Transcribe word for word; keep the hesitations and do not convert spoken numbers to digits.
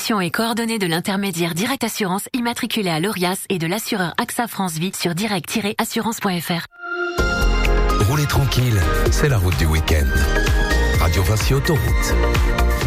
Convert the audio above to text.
Inscription et coordonnées de l'intermédiaire Direct Assurance immatriculé à l'Orias et de l'assureur AXA France Vie sur direct tiret assurance point f r. Roulez tranquille, c'est la route du week-end. Radio Vinci Autoroute.